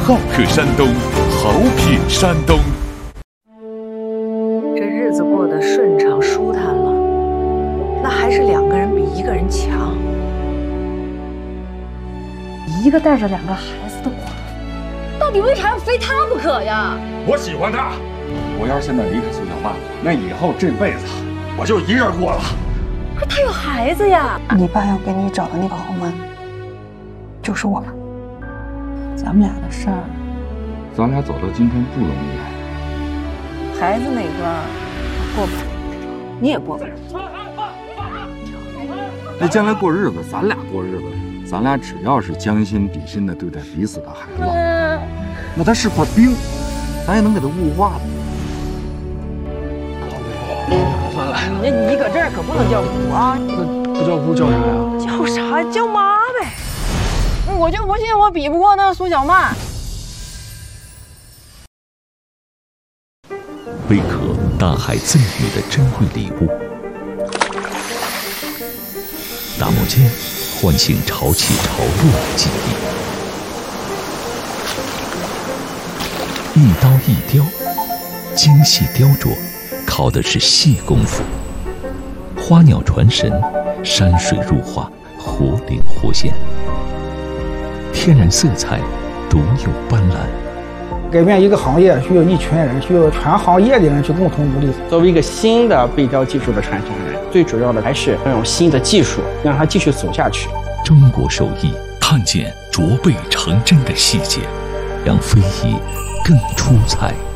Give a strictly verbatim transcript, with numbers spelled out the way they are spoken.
好客山东，好品山东。 这日子过得顺畅舒坦了，那还是两个人比一个人强。 一个带着两个孩子的寡妇，到底为啥要非她不可呀？ 我喜欢她，我要是现在离开苏小曼，那以后这辈子我就一人过了。 可她有孩子呀！ 你爸要给你找的那个豪门，就是我了。咱们俩的事儿， 咱俩走到今天不容易。 孩子那关过不了，你也过不了。 那将来过日子，咱俩过日子，咱俩只要是将心比心的对待彼此的孩子，那他是块冰，咱也能给他雾化了。 算了， 你那你搁这儿可不能叫姑啊！ 那不叫姑叫啥呀？ 叫啥？叫妈呗！ 我就不信我比不过那苏小曼。 贝壳，大海赠予的珍贵礼物。打磨剑，唤醒潮起潮落的记忆。一刀一雕，精细雕琢，靠的是细功夫。花鸟传神，山水入画，活灵活现。天然色彩，独有斑斓。 改变一个行业需要一群人，需要全行业的人去共同努力。 作为一个新的背雕技术的传承人，最主要的还是要用新的技术让它继续走下去。 中国手艺，看见琢背成针的细节，让非遗更出彩。